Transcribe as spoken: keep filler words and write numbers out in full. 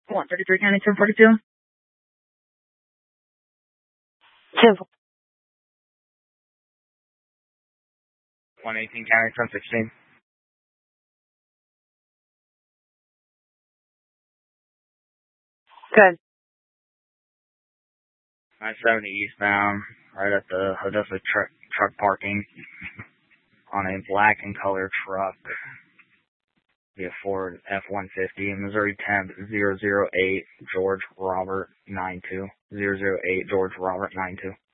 one thirty-three County ten forty-two. ten. one eighteen County ten sixteen. Good. nine seventy eastbound, right at the Odessa truck, truck parking, on a black and color truck. Be a Ford F one fifty, Missouri temp zero zero eight George Robert nine two. zero zero eight George Robert nine two.